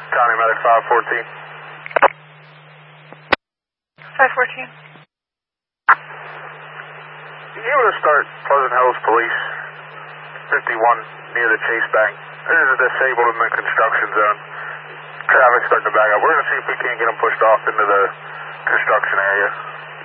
County Medic 514. 514. You able to start Pleasant Hills Police 51 near the Chase Bank? There's a disabled in the construction zone. Traffic's starting to back up. We're going to see if we can't get them pushed off into the construction area.